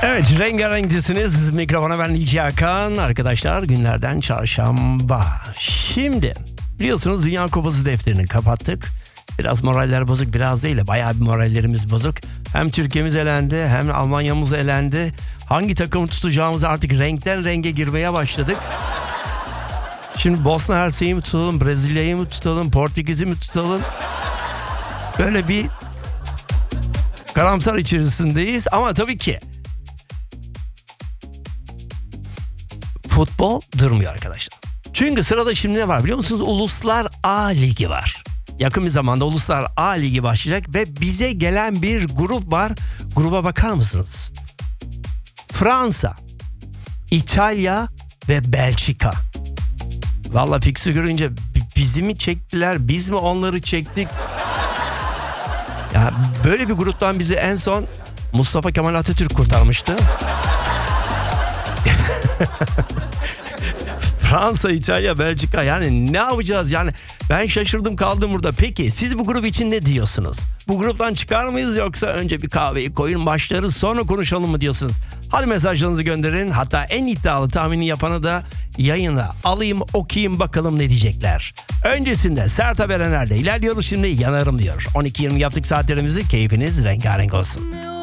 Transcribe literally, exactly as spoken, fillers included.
Evet, rengarenksiniz. Mikrofona ben Nici Hakan. Arkadaşlar, günlerden çarşamba. Şimdi biliyorsunuz Dünya Kupası defterini kapattık. Biraz moraller bozuk, biraz değil, bayağı bir morallerimiz bozuk. Hem Türkiye'miz elendi, hem Almanya'mız elendi. Hangi takımı tutacağımızı artık renkten renge girmeye başladık. Şimdi Bosna Hersek'i mi tutalım, Brezilya'yı mı tutalım, Portekiz'i mi tutalım? Böyle bir karamsar içerisindeyiz ama tabii ki futbol durmuyor arkadaşlar. Çünkü sırada şimdi ne var biliyor musunuz? Uluslar A Ligi var. Yakın bir zamanda Uluslar A Ligi başlayacak ve bize gelen bir grup var. Gruba bakar mısınız? Fransa, İtalya ve Belçika. Vallahi fiksi görünce bizi mi çektiler, biz mi onları çektik? Ya böyle bir gruptan bizi en son Mustafa Kemal Atatürk kurtarmıştı. Fransa, İtalya, Belçika, yani ne yapacağız yani? Ben şaşırdım kaldım burada. Peki siz bu grup için ne diyorsunuz? Bu gruptan çıkar mıyız, yoksa önce bir kahveyi koyun başlarız sonra konuşalım mı diyorsunuz? Hadi mesajlarınızı gönderin. Hatta en iddialı tahmini yapanı da yayına alayım, okuyayım, bakalım ne diyecekler. Öncesinde Sert Haber Ener'de ilerliyoruz, şimdi yanarım diyor. on iki yirmi yaptık saatlerimizi, keyfiniz rengarenk olsun.